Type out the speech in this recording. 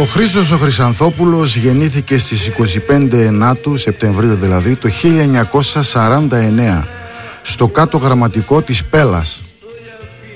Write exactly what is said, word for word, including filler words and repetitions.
Ο Χρήστος ο Χρυσανθόπουλος γεννήθηκε στις είκοσι πέντε Ενάτου, Σεπτεμβρίου δηλαδή, το χίλια εννιακόσια σαράντα εννέα, στο κάτω γραμματικό της Πέλας.